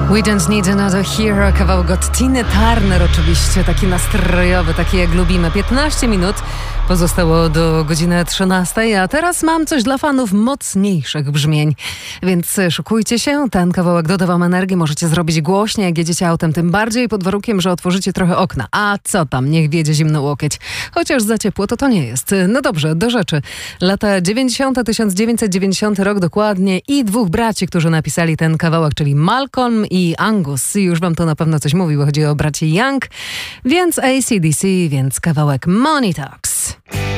We Don't Need Another Hero, kawałek od Tiny Turner oczywiście, taki nastrojowy, taki jak lubimy. 15 minut pozostało do godziny 13, a teraz mam coś dla fanów mocniejszych brzmień, więc szykujcie się, ten kawałek doda wam energii, możecie zrobić głośniej, jak jedziecie autem, tym bardziej pod warunkiem, że otworzycie trochę okna. A co tam, niech wiedzie zimny łokieć. Chociaż za ciepło to nie jest. No dobrze, do rzeczy. Lata 90., 1990 rok dokładnie i dwóch braci, którzy napisali ten kawałek, czyli Malcolm i Angus. Już wam to na pewno coś mówi, bo chodzi o braci Young, więc AC/DC, więc kawałek Money Talks.